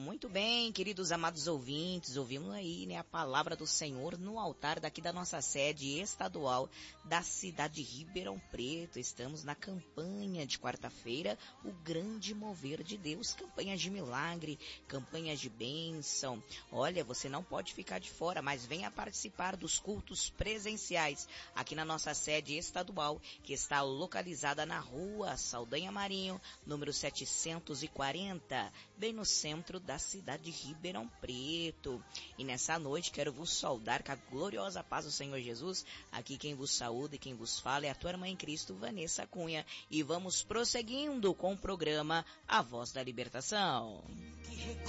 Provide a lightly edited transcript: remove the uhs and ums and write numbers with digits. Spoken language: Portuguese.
Muito bem, queridos amados ouvintes, ouvimos aí, né, a palavra do Senhor no altar daqui da nossa sede estadual da cidade de Ribeirão Preto. Estamos na campanha de quarta-feira, o grande mover de Deus, campanhas de milagre, campanhas de bênção. Olha, você não pode ficar de fora, mas venha participar dos cultos presenciais aqui na nossa sede estadual, que está localizada na rua Saldanha Marinho, número 740, bem no centro da cidade de Ribeirão Preto. E nessa noite quero vos saudar com a gloriosa paz do Senhor Jesus. Aqui quem vos saúda e quem vos fala é a tua irmã em Cristo, Vanessa Cunha. E vamos prosseguindo com o programa A Voz da Libertação.